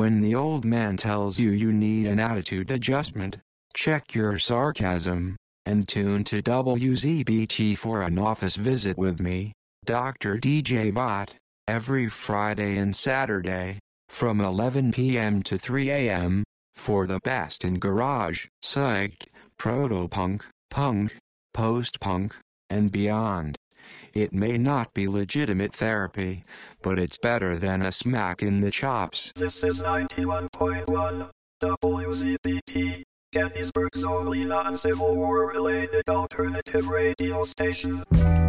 When the old man tells you you need an attitude adjustment, check your sarcasm, and tune to WZBT for an office visit with me, Dr. DJ Bot, every Friday and Saturday, from 11 p.m. to 3 a.m., for the best in garage, psych, proto-punk, punk, post-punk, and beyond. It may not be legitimate therapy, but it's better than a smack in the chops. This is 91.1 WZBT, Gettysburg's only non-Civil War-related alternative radio station.